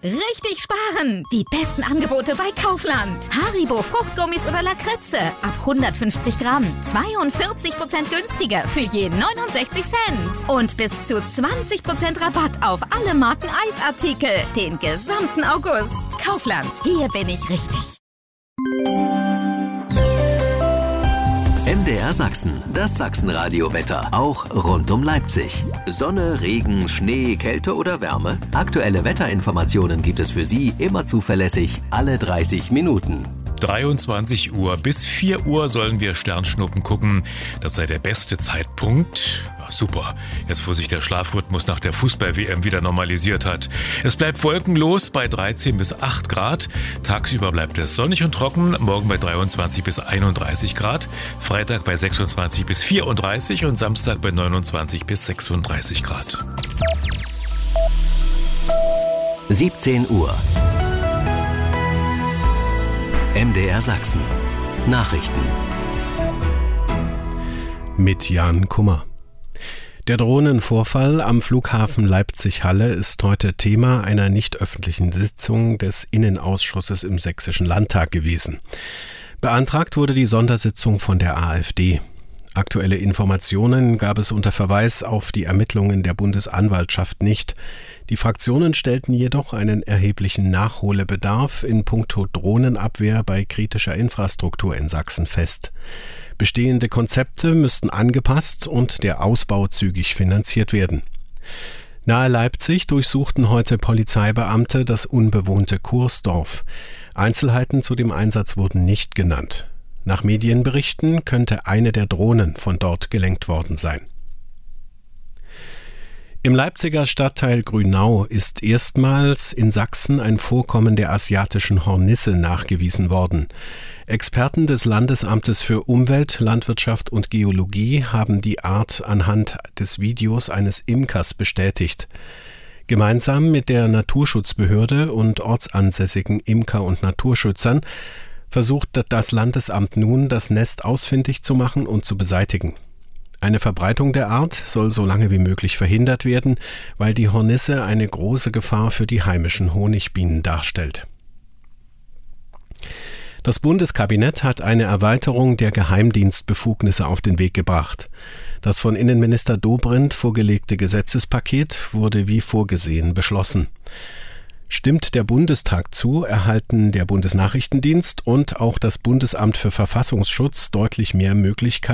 Richtig sparen! Die besten Angebote bei Kaufland. Haribo Fruchtgummis oder Lakritze ab 150 Gramm. 42% günstiger für je 69 Cent. Und bis zu 20% Rabatt auf alle Marken Eisartikel. Den gesamten August. Kaufland. Hier bin ich richtig. MDR Sachsen, das Sachsenradio-Wetter, auch rund um Leipzig. Sonne, Regen, Schnee, Kälte oder Wärme? Aktuelle Wetterinformationen gibt es für Sie immer zuverlässig, alle 30 Minuten. 23 Uhr bis 4 Uhr sollen wir Sternschnuppen gucken. Das sei der beste Zeitpunkt. Ja, super, jetzt wo sich der Schlafrhythmus nach der Fußball-WM wieder normalisiert hat. Es bleibt wolkenlos bei 13 bis 8 Grad. Tagsüber bleibt es sonnig und trocken. Morgen bei 23 bis 31 Grad. Freitag bei 26 bis 34 und Samstag bei 29 bis 36 Grad. 17 Uhr. MDR Sachsen. Nachrichten. Mit Jan Kummer. Der Drohnenvorfall am Flughafen Leipzig-Halle ist heute Thema einer nicht öffentlichen Sitzung des Innenausschusses im Sächsischen Landtag gewesen. Beantragt wurde die Sondersitzung von der AfD. Aktuelle Informationen gab es unter Verweis auf die Ermittlungen der Bundesanwaltschaft nicht. Die Fraktionen stellten jedoch einen erheblichen Nachholbedarf in puncto Drohnenabwehr bei kritischer Infrastruktur in Sachsen fest. Bestehende Konzepte müssten angepasst und der Ausbau zügig finanziert werden. Nahe Leipzig durchsuchten heute Polizeibeamte das unbewohnte Kursdorf. Einzelheiten zu dem Einsatz wurden nicht genannt. Nach Medienberichten könnte eine der Drohnen von dort gelenkt worden sein. Im Leipziger Stadtteil Grünau ist erstmals in Sachsen ein Vorkommen der asiatischen Hornisse nachgewiesen worden. Experten des Landesamtes für Umwelt, Landwirtschaft und Geologie haben die Art anhand des Videos eines Imkers bestätigt. Gemeinsam mit der Naturschutzbehörde und ortsansässigen Imker- und Naturschützern versucht das Landesamt nun, das Nest ausfindig zu machen und zu beseitigen. Eine Verbreitung der Art soll so lange wie möglich verhindert werden, weil die Hornisse eine große Gefahr für die heimischen Honigbienen darstellt. Das Bundeskabinett hat eine Erweiterung der Geheimdienstbefugnisse auf den Weg gebracht. Das von Innenminister Dobrindt vorgelegte Gesetzespaket wurde wie vorgesehen beschlossen. Stimmt der Bundestag zu, erhalten der Bundesnachrichtendienst und auch das Bundesamt für Verfassungsschutz deutlich mehr Möglichkeiten,